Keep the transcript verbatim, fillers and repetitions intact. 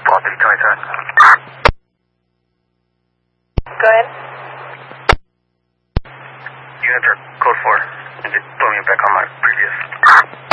Paul three twenty-seven. Go ahead. You enter code four and just put me back on my previous.